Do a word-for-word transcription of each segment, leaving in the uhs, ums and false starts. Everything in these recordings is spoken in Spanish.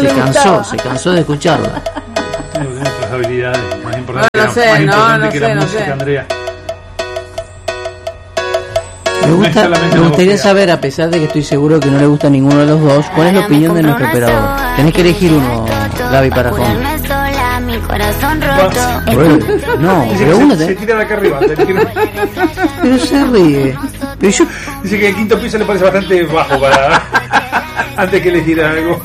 le cansó, gustaba. se cansó de escucharla. Tiene otras habilidades más importantes, No, no sé, más no, importante no que sé, la no música, sé. Andrea. Me, No gusta, es solamente me la gustaría voz, saber, a pesar de que estoy seguro que no le gusta a ninguno de los dos, ¿cuál es la opinión de nuestro operador? Tenés que elegir uno, Gaby Parajón. Mi corazón roto. Bueno, no, Dice pero que uno se, se te... tira de acá arriba. te quiero- Pero se ríe. Pero yo... Dice que el quinto piso le parece bastante bajo para antes que elegir algo.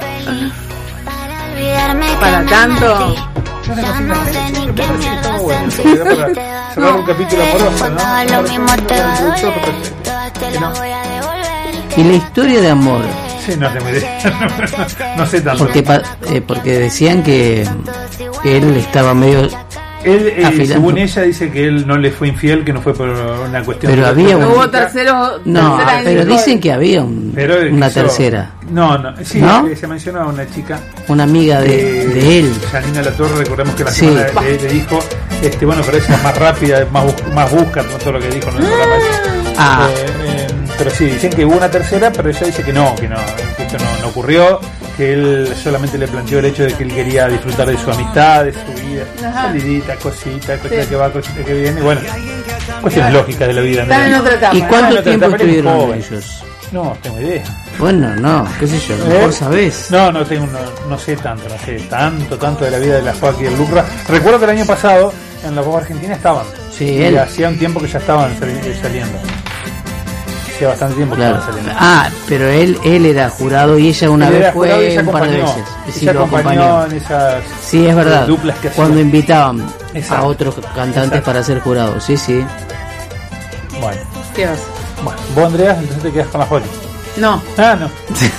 Para tanto. Esa cocina me parece que está muy buena. Eso queda para cerrar un capítulo amoroso, ¿no? Lo mismo te va a Mucho, doler. perfecto. Todas te lo voy a devolver. Y la historia de amor, Sí, no tengo idea. No sé tanto. porque pa- eh, porque decían que él estaba medio... Él, eh, afilando. según ella, dice que él no le fue infiel, que no fue por una cuestión. Pero de- había de- un- Hubo tercero. No, tercera pero en- dicen que había un- Pero una quiso- tercera, No, no. Sí, ¿No? eh, se mencionó a una chica. una amiga de, eh, de él. Janina Latorre, recordemos que la Sí. semana le, le dijo, este, bueno, pero esa es más rápida, más, bus- más busca, no todo lo que dijo, no es programa ese. Ah. Eh, eh, pero sí, dicen que hubo una tercera, pero ella dice que no, que no, que esto no, no ocurrió, que él solamente le planteó el hecho de que él quería disfrutar de su amistad, de su vida, Ajá. salidita, cosita, cosita Sí. que va, cosita que viene, bueno, cuestiones lógicas de la vida. Están en ¿no? otra etapa. ¿Y cuánto no, tiempo también es estuvieron joven. ellos? No, tengo idea. Bueno, no, qué sé yo, a lo ¿Eh? mejor sabés. No, no tengo, no, no sé tanto, no sé tanto, tanto de la vida de la Joaquín y el Lucra. Recuerdo que el año pasado en la Voz Argentina estaban. Sí, Y él. hacía un tiempo que ya estaban sali- saliendo. Hacía bastante tiempo que Claro. estaban saliendo. Ah, pero él él era jurado y ella una Él vez era jurado y fue ella un par de acompañó. veces. Sí, Ella lo acompañó acompañó. en esas Sí, es verdad. eh, duplas que hacían. Cuando invitaban a Exacto. otros cantantes Exacto. para ser jurados. Sí, sí. Bueno, ¿Qué vas? bueno, vos Andreas, entonces te quedas con la Joaquín. No. Ah, no.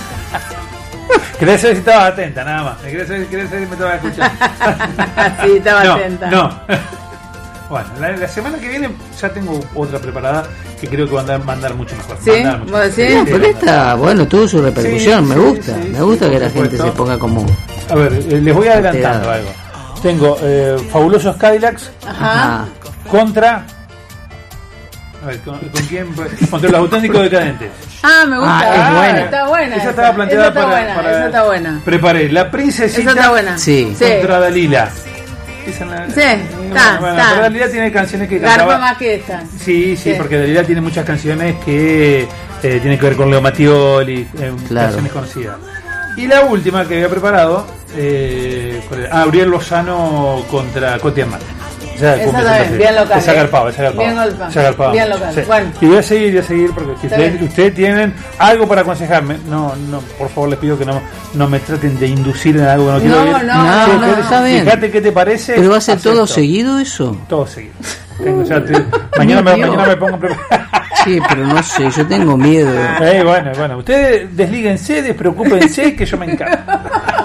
Quería saber si estabas atenta, nada más. Quería saber, quería saber si me estabas escuchando. Sí, estaba no, atenta. No. Bueno, la, la semana que viene ya tengo otra preparada que creo que va a andar, va a andar mucho mejor. ¿Sí? Va a andar mucho ¿Vos mejor. decís? No, pero esta, bueno, tuvo su repercusión. Sí, me sí, gusta. sí, me sí, gusta por que la gente supuesto. se ponga como... A ver, eh, les voy adelantando Alterado. algo. Tengo eh, Fabulosos Cadillacs Ajá. contra. A ver, ¿con, con quién? Contra los auténticos decadentes. Ah, me gusta. Ah, es buena. Está buena. Esa estaba planteada esa está para, buena, para- Esa está buena. Preparé la princesita Esa está buena. Sí. Sí. contra Dalila. Esa la- Sí, bueno, está, bueno, está. pero Dalila tiene canciones que Garpa cantaba. más que esta. Sí, sí, Sí. porque Dalila tiene muchas canciones que eh, tienen que ver con Leo Mattioli, eh, Claro. canciones conocidas. Y la última que había preparado, eh, ¿cuál era? Ah, Uriel Lozano contra Coti Armani. Ya, Esa cumple también, ese bien local, Esa eh. garpaba, esa garpaba. Bien golpa, Esa garpaba. bien local. Sí. Bueno. Y voy a seguir, voy a seguir, porque si Está ustedes, bien. ustedes tienen algo para aconsejarme, no, no, por favor les pido que no, no me traten de inducir en algo que no quiero No, oír. no, Sí, no, ustedes, está bien. Fíjate qué te parece. ¿Pero va a ser todo acepto. seguido eso? Todo seguido. Tengo, ya te- mañana, me, Dios. mañana me pongo a preparar. Sí, pero no sé, yo tengo miedo. Eh, bueno, bueno, ustedes deslíguense, despreocúpense, que yo me encargo.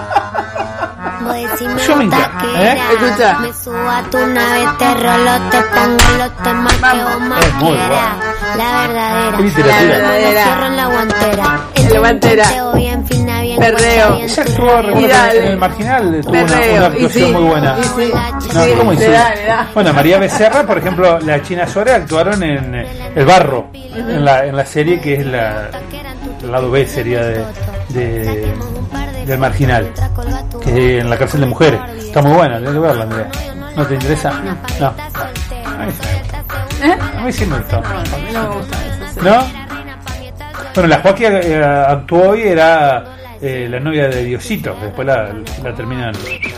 Yo me encargo, ¿eh? Escucha. Me subo a tu nave, te rolo, te pongo los temas que vos más Es muy quieras. La verdadera. Es literatura. La verdadera. cierro en la guantera. En la guantera. Te voy en fina, bien Perreo. cuesta, bien Ella tu actuó, rabia. recuerdo, dale. en el Marginal, tuvo una, Perreo. una Y actuación sí, muy buena. y sí. No, Sí, ¿cómo le hizo? da, le da. Bueno, María Becerra, por ejemplo, la China Suárez actuaron en eh, El Barro, en la, en la serie que es la, el lado B sería de, de, del Marginal, que es en la cárcel de mujeres. Está muy buena, tenés que verla, Andrea. ¿No te interesa? No. A mí sí me gustó. ¿Eh? A mí sí me gustó. No me gusta eso. ¿No? Bueno, la Joaquín eh, actuó hoy, era eh, la novia de Diosito, que después la, la terminan.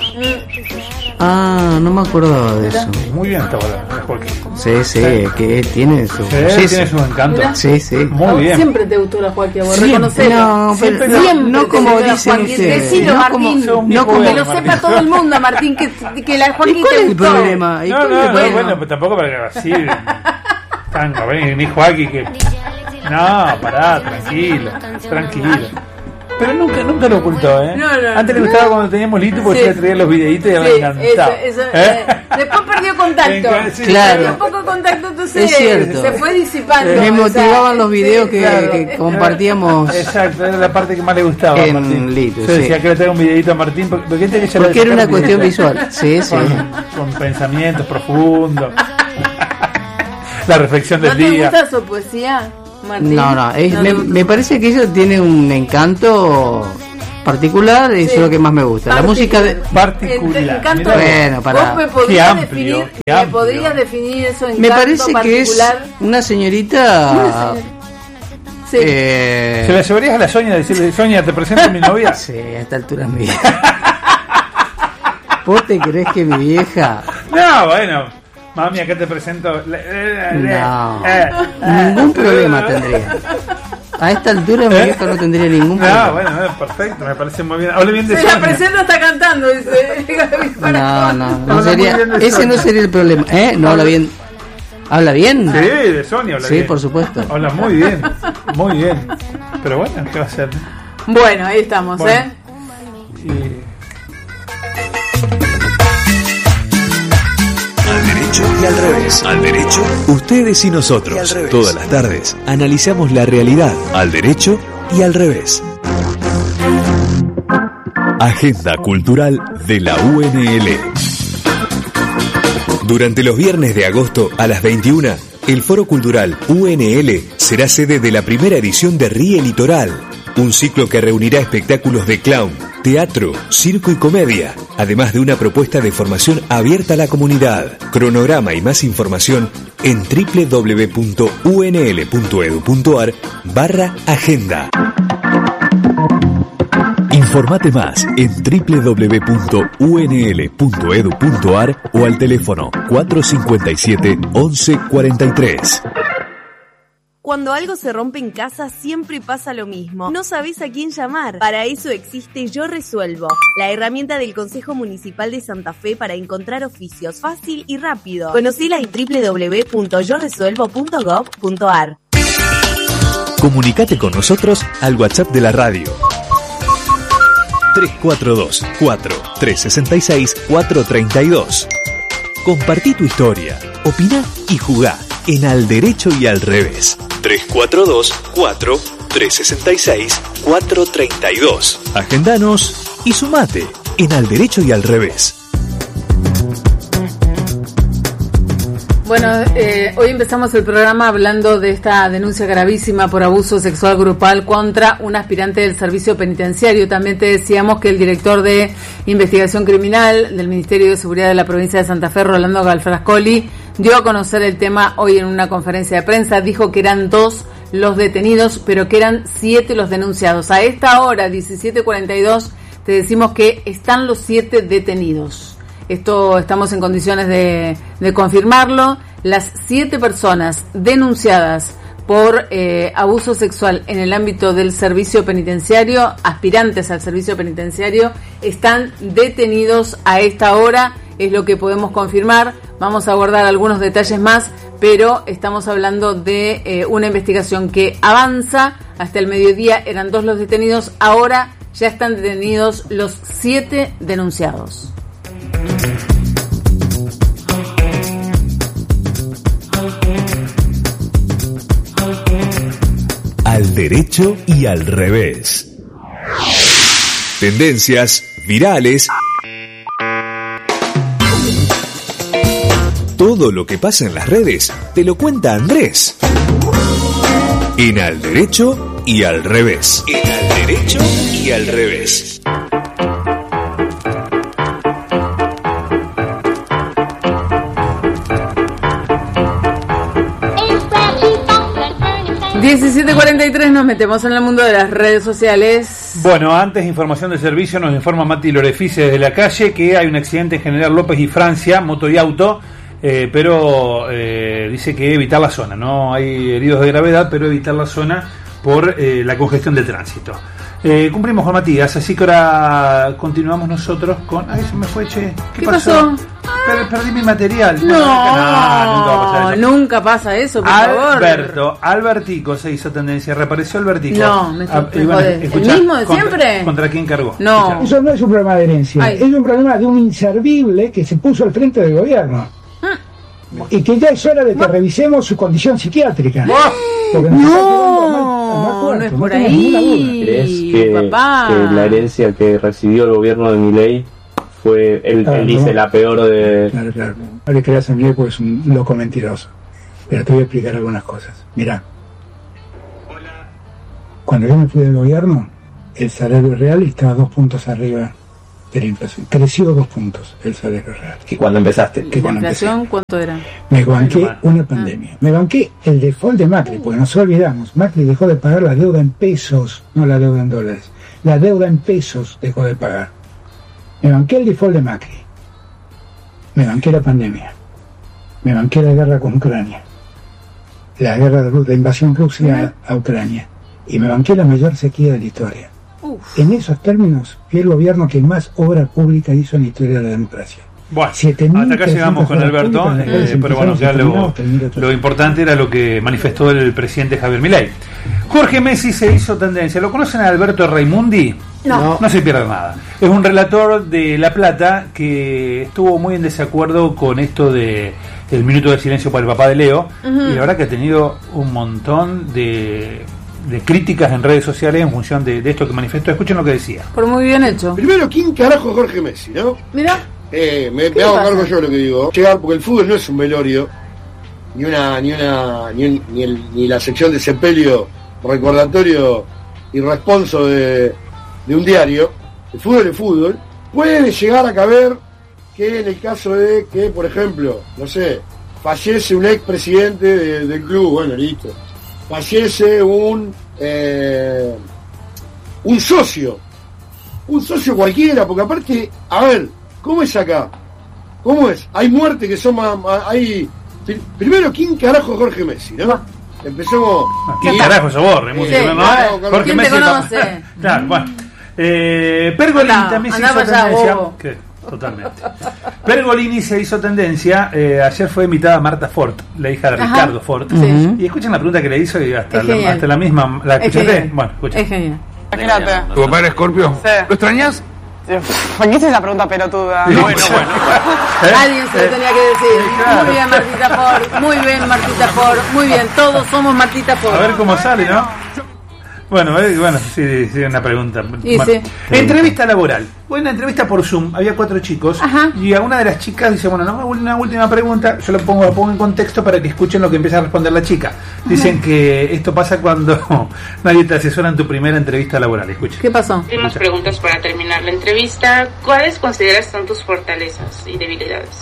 Ah, no me acordaba de eso. Muy bien estaba la, la Joaquín. Sí, sí, que tiene su... Sí, sí, tiene sí. sus encantos. Sí, sí. Muy bien. Siempre te gustó la Joaquín, vos Siempre. reconocelo. No, pero Siempre no, Siempre no te como gustó la dicen Joaquín. ustedes. Decilo, No Martín. como, Son no viejo como Que bueno, lo Martín. sepa todo el mundo, Martín, que, que la ¿Y Joaquín cuál te es el gustó. problema? ¿Y No, cuál es no, el no, problema? bueno, pues tampoco para que así. Tango, ven, ni Joaquín que. No, pará, tranquilo, tranquilo. Pero nunca, nunca lo ocultó, ¿eh? No, no, Antes le no. gustaba cuando teníamos Lito porque Sí. ya traía los videitos y Sí, le encantaba. eso, eso, ¿Eh? eh, después perdió contacto. Enca- sí, Claro. Perdió un poco contacto, entonces Es cierto. se fue disipando. Me o sea, motivaban los videos sí, que, claro. que compartíamos. Exacto, era la parte que más le gustaba a En Martín. Lito, Yo sí. decía que le traiga un videito a Martín porque, porque, este que ya le Porque era una sacar cuestión videito. visual. Sí, sí. Con, con pensamientos profundos. La reflexión ¿No del te día. gusta su poesía, Martín? No, no, es- ¿No me, te gusta? me parece que ella tiene un encanto particular, eso Sí. es lo que más me gusta. La música de... Particular. En- encanto- Mirá vos. Bueno, para... ¿Vos me Qué podrías amplio, definir, qué me amplio. podrías definir eso en Me canto parece que es particular? una señorita... Sí. eh, ¿Se la llevarías a la Sonia y decirle, Sonia, te presento a mi novia? Sí, a esta altura es mi vieja. ¿Vos te crees que mi vieja? No, bueno. Mami, acá te presento. Eh, No, eh. ningún problema tendría. A esta altura mi ¿Eh? vieja no tendría ningún No, problema. bueno, no, perfecto, me parece muy bien. Hable bien de Se la Sonia. presenta, está cantando, dice. No, no, no Habla sería, muy bien de ese Sonia. no sería el problema. ¿Eh? No habla bien. ¿Habla bien? Sí, de Sonia habla Sí, bien. por supuesto. Habla muy bien, muy bien. Pero bueno, ¿qué va a hacer? Bueno, ahí estamos, Bueno. ¿eh? Y... Al derecho y al revés. Al derecho, ustedes y nosotros. Todas las tardes analizamos la realidad al derecho y al revés. Agenda cultural de la U N L. Durante los viernes de agosto a las veintiuna, el Foro Cultural U N L será sede de la primera edición de Ríe Litoral, un ciclo que reunirá espectáculos de clown, teatro, circo y comedia, además de una propuesta de formación abierta a la comunidad. Cronograma y más información en doble u doble u doble u punto u n l punto e d u punto a r barra agenda. Informate más en doble u doble u doble u punto u n l punto e d u punto a r o al teléfono cuatro cinco siete, once cuarenta y tres. Cuando algo se rompe en casa siempre pasa lo mismo. No sabés a quién llamar. Para eso existe Yo Resuelvo, la herramienta del Consejo Municipal de Santa Fe para encontrar oficios fácil y rápido. Conocela en doble u doble u doble u punto yo resuelvo punto gov punto a r. Comunicate con nosotros al WhatsApp de la radio. tres cuatro dos, cuatro, tres seis seis, cuatro tres dos. Compartí tu historia, opina y jugá en Al Derecho y al Revés. tres cuatro dos, cuatro, tres seis seis, cuatro tres dos. Agendanos y sumate en Al Derecho y al Revés. Bueno, eh, hoy empezamos el programa hablando de esta denuncia gravísima por abuso sexual grupal contra un aspirante del servicio penitenciario. También te decíamos que el director de investigación criminal del Ministerio de Seguridad de la provincia de Santa Fe, Rolando Galfrascoli, dio a conocer el tema hoy en una conferencia de prensa. Dijo que eran dos los detenidos, pero que eran siete los denunciados. A esta hora, diecisiete cuarenta y dos, te decimos que están los siete detenidos. Esto estamos en condiciones de, de confirmarlo. Las siete personas denunciadas por eh, abuso sexual en el ámbito del servicio penitenciario, aspirantes al servicio penitenciario, están detenidos a esta hora, es lo que podemos confirmar. Vamos a abordar algunos detalles más, pero estamos hablando de eh, una investigación que avanza. Hasta el mediodía eran dos los detenidos, ahora ya están detenidos los siete denunciados. Al Derecho y al Revés. Tendencias virales. Todo lo que pasa en las redes te lo cuenta Andrés. En Al Derecho y al Revés. En Al Derecho y al Revés. diecisiete cuarenta y tres, nos metemos en el mundo de las redes sociales. Bueno, antes información de servicio, nos informa Mati Lorefice desde la calle que hay un accidente en General López y Francia, moto y auto, eh, pero eh, dice que evitar la zona, no hay heridos de gravedad, pero evitar la zona por eh, la congestión de tránsito. Eh, cumplimos con Matías, así que ahora continuamos nosotros con... Ay, se me fue, che. ¿Qué, ¿Qué pasó? pasó? Per- perdí mi material. No, no, nunca va a pasar eso. nunca pasa eso, por favor. Alberto, Albertico se hizo tendencia, reapareció Albertico. No, me Ah, me y bueno, jodés. escuchá, ¿El mismo de contra- siempre? ¿Contra quién cargó? No. Escuchá. Eso no es un problema de herencia, Ay. es un problema de un inservible que se puso al frente del gobierno. Y que ya es hora de que revisemos su condición psiquiátrica. Porque nos está llevando a mal- a mal No, puerto, no es por tengas ninguna duda. ahí. ¿Crees que, papá. que la herencia que recibió el gobierno de Milei fue, él, Claro, él dice, no. la peor de... Claro, claro. No le creas a mí porque es un loco mentiroso. Pero te voy a explicar algunas cosas. Mirá. Cuando yo me fui del gobierno, el salario real y estaba dos puntos arriba de la inflación. Creció dos puntos el salario real. ¿Que cuando empezaste? Que ¿La cuando inflación empecé. cuánto era? Me banqué una pandemia. Me banqué el default de Macri, porque nos olvidamos. Macri dejó de pagar la deuda en pesos, no la deuda en dólares. La deuda en pesos dejó de pagar. Me banqué el default de Macri. Me banqué la pandemia. Me banqué la guerra con Ucrania. La guerra de la invasión Rusia a Ucrania. Y me banqué la mayor sequía de la historia. Uf. En esos términos, fui el gobierno que más obra pública hizo en la historia de la democracia. Bueno, siete mil hasta acá llegamos con obras Alberto, públicas, eh, después pero bueno, ya empezaron lo, a terminar lo importante era lo que manifestó el presidente Javier Milei. Jorge Messi se hizo tendencia. ¿Lo conocen a Alberto Raimundi? No. No se pierde nada. Es un relator de La Plata que estuvo muy en desacuerdo con esto de el minuto de silencio para el papá de Leo. Uh-huh. Y la verdad que ha tenido un montón de... de críticas en redes sociales en función de, de esto que manifestó. Escuchen lo que decía. Por muy bien hecho. Primero, ¿quién carajo es Jorge Messi, no? Mira. Eh, me, me hago cargo yo de lo que digo. Llegar, porque el fútbol no es un velorio, ni una, ni una, ni, un, ni, el, ni la sección de sepelio, recordatorio y responso de, de un diario. El fútbol es fútbol. Puede llegar a caber que en el caso de que, por ejemplo, no sé, fallece un expresidente de, del club, bueno, listo. Fallece un eh, un socio, un socio cualquiera, porque aparte, a ver, ¿cómo es acá? ¿Cómo es? Hay muertes que son más, más hay. Primero, ¿quién carajo es Jorge Messi, no? Empecemos. ¿Quién carajo sos vos, Raimundo? Sí, ¿no? ¿no? Jorge ¿Quién Messi. te conoce? Claro, bueno. Eh, Pergolini Hola, también se andá hizo para allá, tendencia. bobo. ¿Qué? Totalmente. Pergolini se hizo tendencia. Eh, ayer fue invitada Marta Fort, la hija de Ajá. Ricardo Fort. Sí. Y escuchen la pregunta que le hizo y hasta, Es la, genial. hasta la misma. ¿La Es escuchaste? genial. Bueno, escucha. Es genial. Imagínate. ¿Tu papá era Scorpio? Sí. ¿Lo extrañas? ¿Por qué es esa pregunta pelotuda? Sí. No, Bueno, bueno. ¿Eh? Alguien se lo tenía que decir. Sí, claro. Muy bien, Martita Ford. Muy bien, Martita Ford. Muy bien, todos somos Martita Ford. A ver cómo sale, ¿no? Bueno, eh, bueno, sí, sí, una pregunta. Y Bueno, sí. entrevista laboral. Una entrevista por Zoom. Había cuatro chicos. Ajá. Y a una de las chicas dice, bueno, no, una última pregunta. Yo lo pongo, lo pongo en contexto para que escuchen lo que empieza a responder la chica. Dicen Ajá. que esto pasa cuando nadie te asesora en tu primera entrevista laboral. Escuchen. ¿Qué pasó? Últimas preguntas para terminar la entrevista. ¿Cuáles consideras son tus fortalezas y debilidades?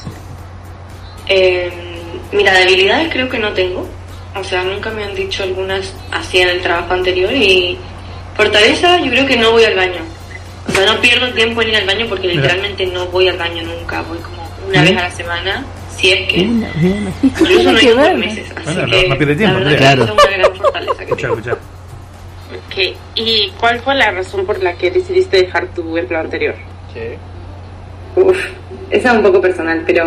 Eh, mira, debilidades creo que no tengo. O sea, nunca me han dicho algunas así en el trabajo anterior. Y fortaleza, yo creo que no voy al baño. O sea, no pierdo tiempo en ir al baño porque literalmente no voy al baño nunca. Voy como una vez a la semana, si es que. Incluso no he ido por meses. Así Bueno, no, que no pierde tiempo, la verdad claro. que es una gran fortaleza que Escucha, tengo. escucha. Okay. ¿Y cuál fue la razón por la que decidiste dejar tu empleo anterior? Sí. Uf, esa es un poco personal, pero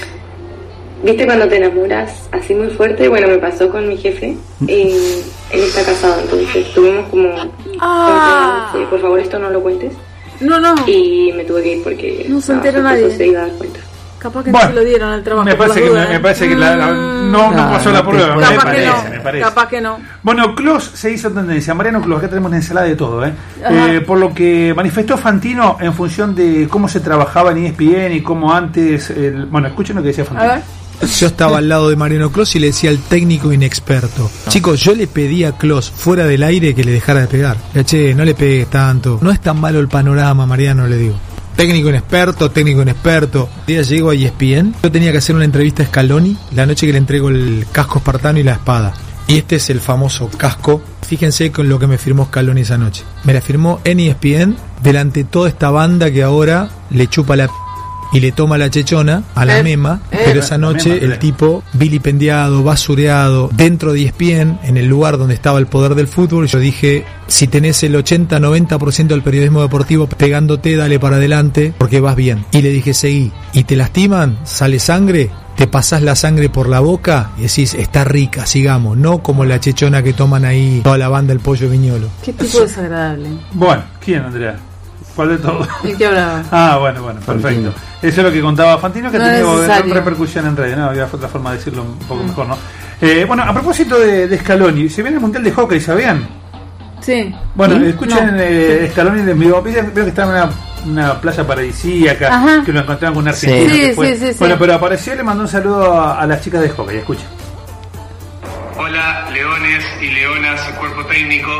¿viste cuando te enamoras así muy fuerte? Bueno, me pasó con mi jefe y él está casado, entonces tuvimos como... Ah. Sí, por favor, esto no lo cuentes. No, no. Y me tuve que ir porque No se no, enteró su nadie. esposo se iba a dar cuenta. Capaz que Bueno, no se lo dieron al trabajo. Me por parece las que, dudas, me ¿eh? parece que la, la- no, no No, pasó no la te prueba. Me puedes- Capaz que parece, no. me parece. Capaz que no. Bueno, Clos se hizo tendencia. Mariano Clos, acá tenemos una ensalada de todo, ¿eh? Ajá. Eh, por lo que manifestó Fantino en función de cómo se trabajaba en E S P N y cómo antes. El... Bueno, escuchen lo que decía A Fantino. ver. Yo estaba al lado de Mariano Clos y le decía al técnico inexperto: chicos, yo le pedí a Clos fuera del aire que le dejara de pegar. Le che, no le pegues tanto. No es tan malo el panorama, Mariano, le digo. Técnico inexperto, técnico inexperto. Un día llego a E S P N. Yo tenía que hacer una entrevista a Scaloni la noche que le entrego el casco espartano y la espada. Y este es el famoso casco. Fíjense con lo que me firmó Scaloni esa noche. Me la firmó en E S P N delante de toda esta banda que ahora le chupa la p y le toma la chechona a la Eh, mema, eh. pero esa noche La mema, el sí. tipo vilipendiado, basureado, dentro de E S P N, en el lugar donde estaba el poder del fútbol. Yo dije: si tenés el ochenta noventa por ciento del periodismo deportivo pegándote, dale para adelante porque vas bien. Y le dije: seguí. Y te lastiman, sale sangre, te pasás la sangre por la boca y decís: está rica, sigamos. No como la chechona que toman ahí toda la banda del Pollo Viñolo. Qué tipo desagradable. Bueno, ¿quién, Andrea? ¿Cuál de todos? ¿En qué hablaba? Ah, bueno, bueno, perfecto. Fantino. Eso es lo que contaba Fantino, que No ha es tenido necesario. repercusión en redes, ¿no? Había otra forma de decirlo un poco Mm. mejor, ¿no? Eh, bueno, a propósito de, de Scaloni, se viene el Mundial de Hockey, ¿sabían? Sí. Bueno, ¿Sí? escuchen No. eh, Scaloni de vivo. Veo que está en una, una playa paradisíaca, Ajá. que lo encontraron con un argentino. Sí, que fue. sí, sí, sí. Bueno, pero apareció y le mandó un saludo a, a las chicas de hockey, escuchen. Hola, leones y leonas, cuerpo técnico.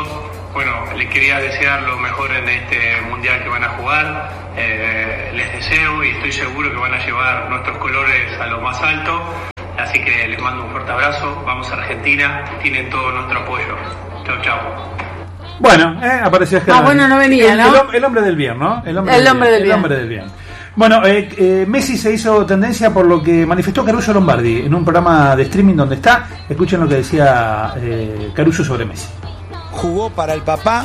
bueno, les quería desear lo mejor en este mundial que van a jugar. Eh, les deseo y estoy seguro que van a llevar nuestros colores a lo más alto. Así que les mando un fuerte abrazo. Vamos a Argentina. Tienen todo nuestro apoyo. Chao, chao. Bueno, eh, apareció Ah, bueno, no venía, el, ¿no? El, el hombre del bien, ¿no? El hombre, El del, hombre bien, del bien. El hombre del bien. Bueno, eh, eh, Messi se hizo tendencia por lo que manifestó Caruso Lombardi en un programa de streaming donde está. Escuchen lo que decía eh, Caruso sobre Messi. Jugó para el papá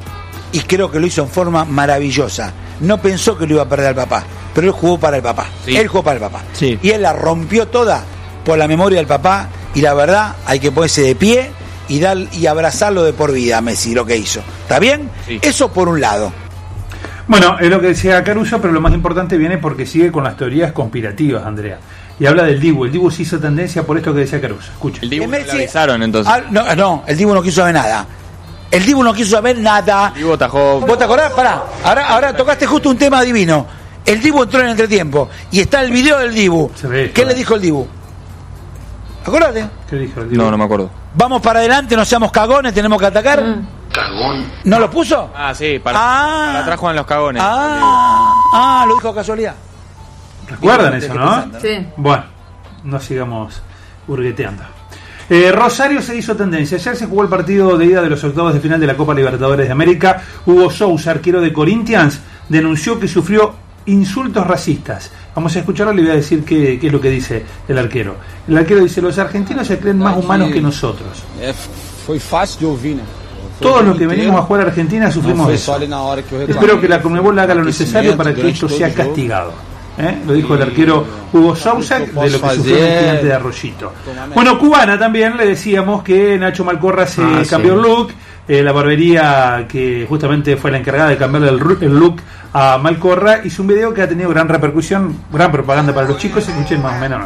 y creo que lo hizo en forma maravillosa. No pensó que lo iba a perder al papá, pero él jugó para el papá. Sí. Él jugó para el papá. Sí. Y él la rompió toda por la memoria del papá y la verdad hay que ponerse de pie y dar y abrazarlo de por vida a Messi, lo que hizo. ¿Está bien? Sí. Eso por un lado. Bueno, es lo que decía Caruso, pero lo más importante viene porque sigue con las teorías conspirativas, Andrea. Y habla del Dibu. El Dibu se hizo tendencia por esto que decía Caruso. Escucha. El Dibu Messi, le avisaron entonces. Ah, no, no, el Dibu no quiso saber nada. El Dibu no quiso saber nada. El Dibu tajó. ¿Vos te acordás? Pará. Ahora, ahora tocaste justo un tema divino. El Dibu entró en el entretiempo. Y está el video del Dibu. Se ve, ¿Qué le dijo el Dibu? ¿Acordate? ¿Qué dijo el Dibu? No, no me acuerdo. Vamos para adelante, no seamos cagones, tenemos que atacar. Mm. Cagón. ¿No lo puso? Ah, sí, para, ah, para atrás juegan los cagones. Ah, ah, lo dijo casualidad. ¿Recuerdan eso, no? Pensando, sí. Bueno, no sigamos hurgueteando. Eh, Rosario se hizo tendencia. Ayer se jugó el partido de ida de los octavos de final de la Copa Libertadores de América. Hugo Sousa, arquero de Corinthians, denunció que sufrió insultos racistas. Vamos a escucharlo y le voy a decir qué, qué es lo que dice el arquero. El arquero dice: los argentinos se creen más humanos que nosotros. Fue fácil de oír, ¿no? Todos los que venimos a jugar a Argentina sufrimos eso. Espero que la Conmebol haga lo necesario para que esto sea castigado. ¿Eh? Lo dijo el arquero Hugo Sousa, de lo que sufrió el estudiante de Arroyito. Bueno, cubana también, le decíamos que Nacho Malcorra se ah, cambió el sí. look. Eh, la barbería que justamente fue la encargada de cambiarle el, el look a Malcorra hizo un video que ha tenido gran repercusión, gran propaganda para los chicos. Escuchen más o menos.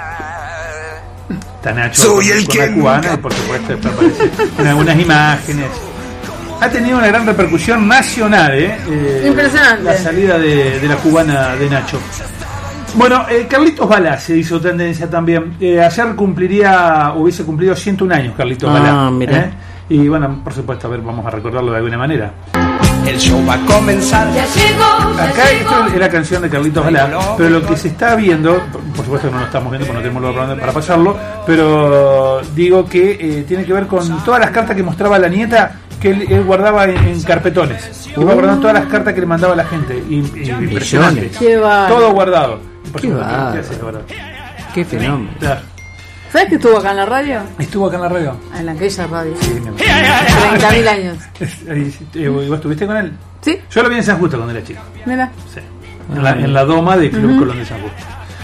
Está Nacho Soy con, el con que la cubana y por supuesto esto aparece en algunas imágenes. Ha tenido una gran repercusión nacional, ¿eh? eh Impresionante. La salida de, de la cubana de Nacho. Bueno, eh, Carlitos Balá se hizo tendencia también. Eh, ayer cumpliría, hubiese cumplido ciento uno años Carlitos ah, Balá. Mira. ¿eh? Y bueno, por supuesto, a ver, vamos a recordarlo de alguna manera. El show va a comenzar. Ya llegó, ya Acá llegó. esto es la canción de Carlitos Balá, pero lo que se está viendo, por supuesto que no lo estamos viendo porque no tenemos lugar para pasarlo, pero digo que eh, tiene que ver con todas las cartas que mostraba la nieta que él, él guardaba en, en carpetones. Iba uh. guardando todas las cartas que le mandaba la gente. Y, y, impresionante. Todo guardado. Por Qué, supuesto, va. ¿qué haces ahora? Qué fenómeno. Claro. ¿Sabes que estuvo acá en la radio? Estuvo acá en la radio. En aquella radio. Sí, treinta mil años. ¿Y vos estuviste con él? Sí. Yo lo vi en San Justo cuando era chico. Mira. Sí. En la, en la doma del Club uh-huh. Colón de San Justo.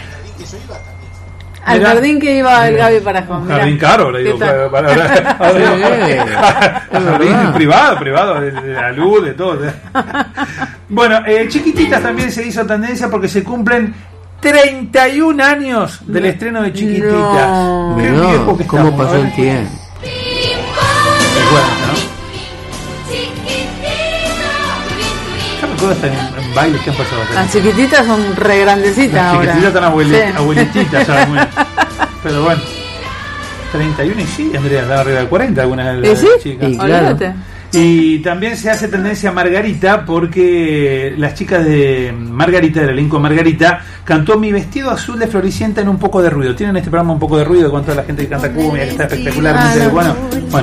Al Mirá, jardín que iba el Gaby Parajo. Un jardín caro, le digo. Para, para, para, para, jardín privado, privado, de, de la luz, de todo. Bueno, eh, Chiquititas también se hizo tendencia porque se cumplen treinta y un años del estreno de Chiquititas. No. Qué no, viejo que ¿cómo estamos, pasó el tiempo? Recuerda, ¿no? Todas están en, en bailes que han pasado. Las chiquititas son re grandecitas Las ahora. chiquititas están abueli- sí. abuelititas ya. Muy, pero bueno, treinta y uno y sí, Andrea, están arriba de cuarenta algunas de las ¿Sí? chicas. Y, claro. Y también se hace tendencia a Margarita porque las chicas de Margarita, del elenco Margarita, cantó Mi vestido azul de Floricienta en Un poco de ruido. Tienen este programa Un poco de ruido con toda la gente que canta cumbia, que está espectacularmente bueno. Bueno,